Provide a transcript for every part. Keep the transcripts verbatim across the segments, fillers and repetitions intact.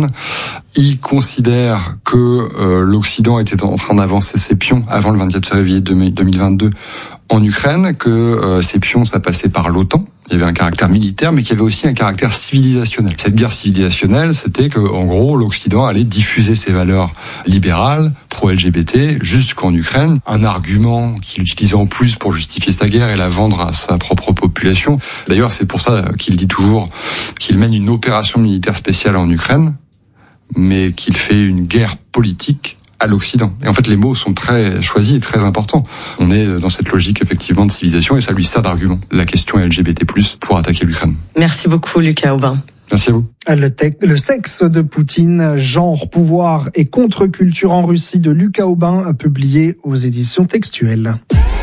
Ukraine. Il considère que euh, l'Occident était en train d'avancer ses pions avant le vingt-quatre février deux mille vingt-deux en Ukraine, que euh, ces pions, ça passait par l'OTAN. Il y avait un caractère militaire, mais qu'il y avait aussi un caractère civilisationnel. Cette guerre civilisationnelle, c'était que, en gros, l'Occident allait diffuser ses valeurs libérales, pro-L G B T, jusqu'en Ukraine. Un argument qu'il utilisait en plus pour justifier sa guerre et la vendre à sa propre population. D'ailleurs, c'est pour ça qu'il dit toujours qu'il mène une opération militaire spéciale en Ukraine, mais qu'il fait une guerre politique à l'Occident. Et en fait, les mots sont très choisis et très importants. On est dans cette logique, effectivement, de civilisation et ça lui sert d'argument. La question L G B T plus, pour attaquer l'Ukraine. Merci beaucoup, Lucas Aubin. Merci à vous. Le, te- le sexe de Poutine, genre, pouvoir et contre-culture en Russie de Lucas Aubin, publié aux éditions Textuelles.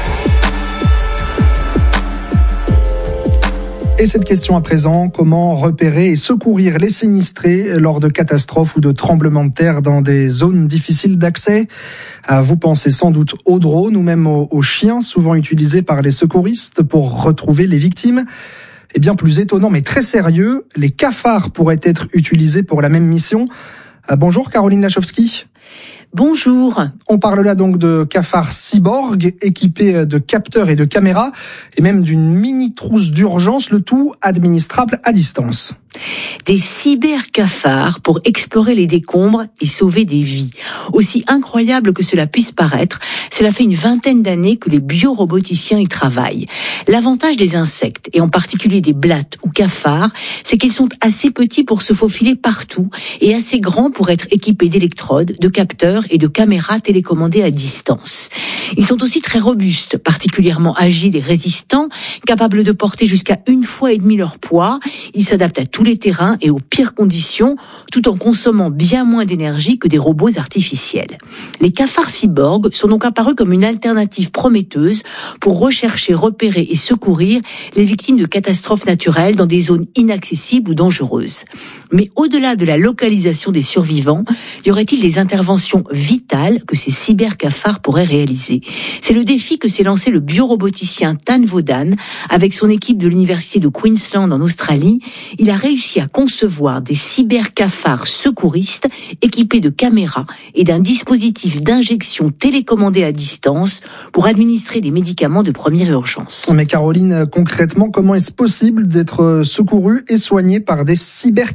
Et cette question à présent, comment repérer et secourir les sinistrés lors de catastrophes ou de tremblements de terre dans des zones difficiles d'accès ? Vous pensez sans doute aux drones ou même aux, aux chiens souvent utilisés par les secouristes pour retrouver les victimes. Et bien plus étonnant mais très sérieux, les cafards pourraient être utilisés pour la même mission. Bonjour Caroline Lachowski. Bonjour. On parle là donc de cafards cyborg équipés de capteurs et de caméras et même d'une mini trousse d'urgence, le tout administrable à distance. Des cybercafards pour explorer les décombres et sauver des vies. Aussi incroyable que cela puisse paraître, cela fait une vingtaine d'années que les bioroboticiens y travaillent. L'avantage des insectes, et en particulier des blattes ou cafards, c'est qu'ils sont assez petits pour se faufiler partout et assez grands pour être équipés d'électrodes, de capteurs et de caméras télécommandées à distance. Ils sont aussi très robustes, particulièrement agiles et résistants, capables de porter jusqu'à une fois et demie leur poids. Ils s'adaptent à tous les terrains et aux pires conditions, tout en consommant bien moins d'énergie que des robots artificiels. Les cafards cyborgs sont donc apparus comme une alternative prometteuse pour rechercher, repérer et secourir les victimes de catastrophes naturelles dans des zones inaccessibles ou dangereuses. Mais au-delà de la localisation des survivants, y aurait-il des interventions vitales que ces cybercafards pourraient réaliser ? C'est le défi que s'est lancé le bioroboticien Tan Vodan avec son équipe de l'université de Queensland en Australie. Il a réussi à concevoir des cybercafards secouristes équipés de caméras et d'un dispositif d'injection télécommandé à distance pour administrer des médicaments de première urgence. Mais Caroline, concrètement, comment est-ce possible d'être secouru et soigné par des cybercafards ?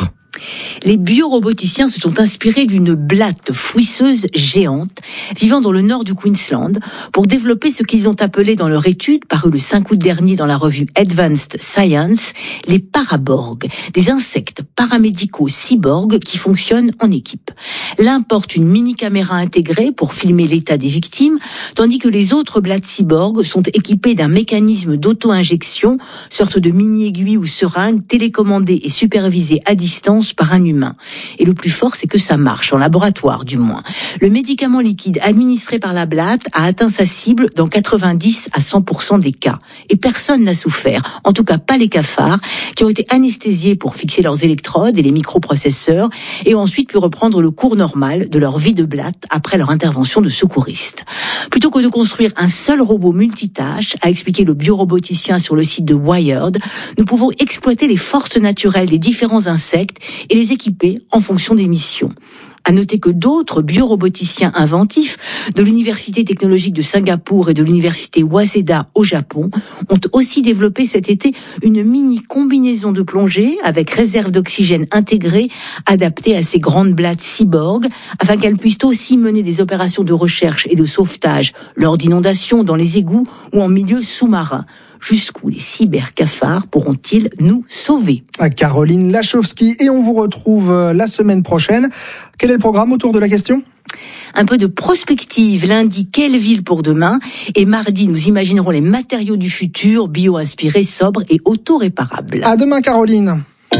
Les bioroboticiens se sont inspirés d'une blatte fouisseuse géante vivant dans le nord du Queensland pour développer ce qu'ils ont appelé dans leur étude, parue le cinq août dernier dans la revue Advanced Science, les paraborgs, des insectes paramédicaux cyborgs qui fonctionnent en équipe. L'un porte une mini-caméra intégrée pour filmer l'état des victimes, tandis que les autres blattes cyborgs sont équipées d'un mécanisme d'auto-injection, sorte de mini-aiguille ou seringue télécommandée et supervisée à distance par un humain. Et le plus fort, c'est que ça marche, en laboratoire du moins. Le médicament liquide administré par la blatte a atteint sa cible dans quatre-vingt-dix à cent pour cent des cas. Et personne n'a souffert, en tout cas pas les cafards, qui ont été anesthésiés pour fixer leurs électrodes et les microprocesseurs, et ont ensuite pu reprendre le cours normal de leur vie de blatte après leur intervention de secouriste. Plutôt que de construire un seul robot multitâche, a expliqué le bioroboticien sur le site de Wired, nous pouvons exploiter les forces naturelles des différents insectes et les équiper en fonction des missions. À noter que d'autres bioroboticiens inventifs de l'Université technologique de Singapour et de l'Université Waseda au Japon ont aussi développé cet été une mini combinaison de plongée avec réserve d'oxygène intégrée adaptée à ces grandes blattes cyborgs afin qu'elles puissent aussi mener des opérations de recherche et de sauvetage lors d'inondations dans les égouts ou en milieu sous-marin. Jusqu'où les cybercafards pourront-ils nous sauver ? Caroline Lachowski, et on vous retrouve la semaine prochaine. Quel est le programme autour de la question ? Un peu de prospective. Lundi, quelle ville pour demain ? Et mardi, nous imaginerons les matériaux du futur, bio-inspirés, sobres et auto-réparables. À demain, Caroline.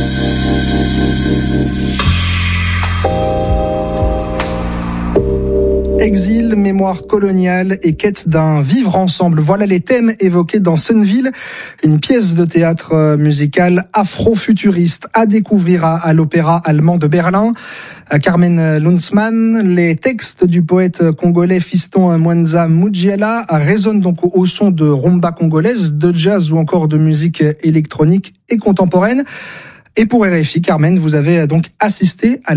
Exil, mémoire coloniale et quête d'un vivre ensemble. Voilà les thèmes évoqués dans Sunville, une pièce de théâtre musical afro-futuriste à découvrir à, à l'Opéra allemand de Berlin. Carmen Lunzmann, les textes du poète congolais Fiston Mwanza Mujiela résonnent donc au, au son de rumba congolaise, de jazz ou encore de musique électronique et contemporaine. Et pour R F I, Carmen, vous avez donc assisté à